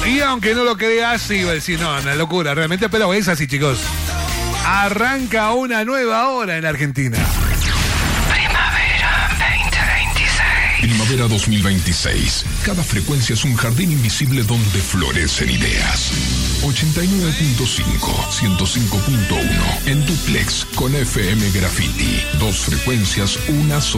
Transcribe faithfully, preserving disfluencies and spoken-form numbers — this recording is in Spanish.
Y aunque no lo creas, iba a decir, no, una locura, realmente, pero es así, chicos. Arranca una nueva hora en Argentina. Primavera veinte veintiséis. Primavera dos mil veintiséis. Cada frecuencia es un jardín invisible donde florecen ideas. ochenta y nueve punto cinco, ciento cinco punto uno. En duplex con F M Graffiti. Dos frecuencias, una sola.